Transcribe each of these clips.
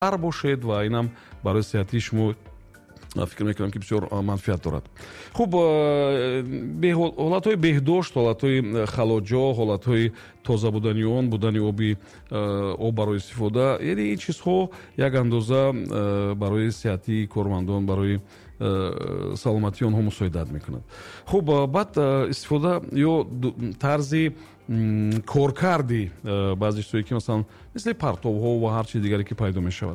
бошед ва инам барои сеҳати шумо фикр мекунам ки бисёр манфиат дорад. хуб, ҳолатҳои беҳдошт, ҳолатҳои халоҷо, ҳолатҳои тоза будани он, будани об барои истифода, яъне ин чизҳо як андоза барои сеҳати кормандон, барои саломатии онҳо мусоидат мекунад. хуб, баъд истифода ё тарзи коркарди баъзе чизҳое ки масалан мисли партовҳо ва ҳар чизи дигаре ки пайдо мешавад.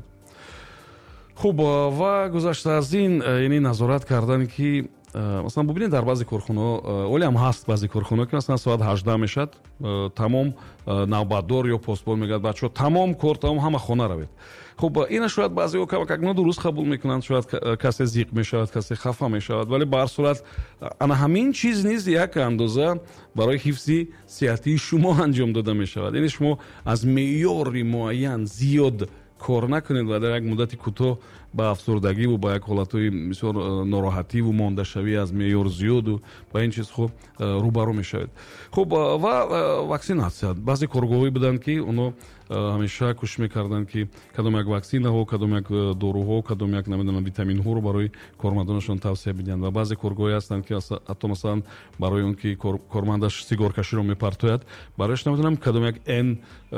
хуб, ва гузашта аз ин, яъне назорат кардан ки масалан бубинед дар баъзе корхонаҳо, олиам ҳаст баъзе корхонаҳо ки масалан соат 18 мешад, тамом навбатдор ё постбон мегӯяд бачаҳо тамом кор, тамом ҳама хона равед. хуб, ина шояд баъзеҳо камак нодуруст қабул мекунанд, шояд касе зиқ мешавад, касе хафа мешавад, вале ба ҳар сурат ана ҳамин чиз низ як андоза барои ҳифзи сеҳатии шумо анҷом дода мешавад. яъне шумо аз меъёри муайян зиёд кор накунед ва дар як муддати кӯтоҳ ба афсурдагиву ба як ҳолатҳои бисёр нороҳативу мондашавӣ аз меъёр зиёду ба ин чизҳо рӯбарӯ мешавед. хуб, ва ваксинатсия. баъзе коргоҳҳои буданд ки онҳо ҳамеша кӯшиш мекарданд ки кадом як ваксинаҳо, кадом як доруҳо, кадом як намедонам витаминҳоро барои кормандонашон тавсия бидиҳанд. ва баъзе коргоҳҳои ҳастанд ки ҳатто масалан барои он ки кормандаш сигаркаширо мепартояд, барояш намедонам кадом як н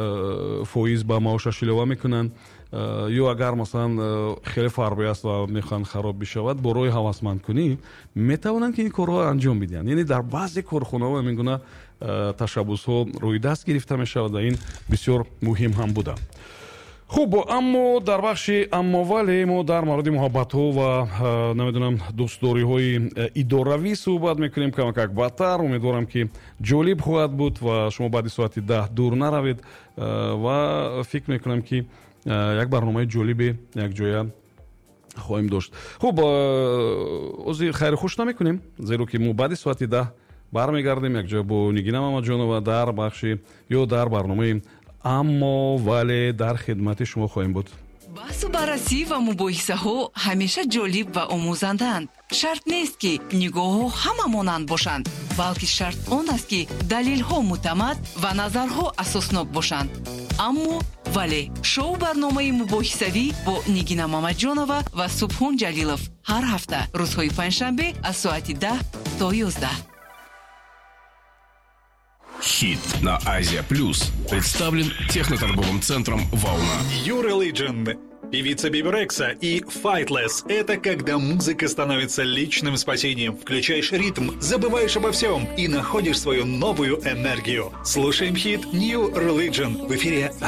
фоиз ба маошаш илова мекунанд, ё агар масалан хеле фарбе аст ва мехоҳанд хароб бишавад, бо роҳи ҳавасмандкунӣ метавонанд ки ин корҳо анҷом бидиҳанд. яъне дар баъзе корхонаҳо ҳамин гуна ташаббусҳо рӯи даст гирифта мешавад ва ин бисёр муҳим ҳам буда. хуб, аммо дар бахши аммовале мо дар мавриди муҳаббатҳо ва намедонам дӯстдориҳои идоравӣ суҳбат мекунем камакак баъдтар. умедворам ки ҷолиб хоҳад буд ва шумо баъди соати 10 дур наравед ва фикр мекунам ки як барномаи ҷолибе якҷоя хоҳем дошт. хуб, ози хайру хуш намекунем, зеро ки мо баъди соати 10 бармегардем якҷоя бо Нигина Мамаҷонова дар бахши ё дар барномаи аммо вале дар хидмати шумо хоҳем буд. баҳсу баррасӣ ва мубоҳисаҳо ҳамеша ҷолиб ва омӯзандаанд. шарт нест ки нигоҳҳо ҳама монанд бошанд, балки шарт он аст ки далелҳо муътамад ва назарҳо асоснок бошанд. аммо вале шоу барномаи мубоҳисавӣ бо Нигина Мамаҷонова ва Субҳон Ҷалилов ҳар ҳафта рӯзҳои панҷшанбе аз соати 10 то 11. Хит на Азия Плюс представлен техноторговым центром «Волна». You Religion, певица Биби Рекса и Fightless – это когда музыка становится личным спасением. Включаешь ритм, забываешь обо всем и находишь свою новую энергию. Слушаем хит New Religion в эфире